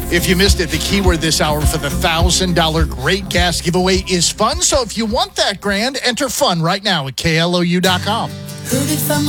If you missed it, the keyword this hour for the $1,000 Great Gas giveaway is fun. So if you want that grand, enter fun right now at KLOU.com. Heard it from